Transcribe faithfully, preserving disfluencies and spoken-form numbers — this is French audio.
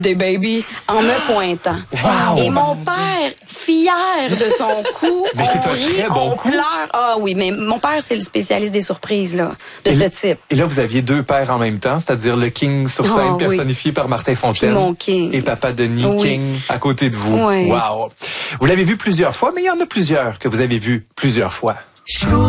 des baby en me pointant. Wow. Et mon père, fier de son coup, mais on c'est un rit, très bon on coup. pleure. Ah oui, mais mon père, c'est le spécialiste des surprises là, de et ce là, type. Et là, vous aviez deux pères en même temps, c'est-à-dire le King sur scène, Ah, oui. personnifié par Martin Fontaine. Mon King. Et Papa Denis Oui. King à côté de vous. Oui. Wow. Vous l'avez vu plusieurs fois, mais il y en a plusieurs que vous avez vu plusieurs fois.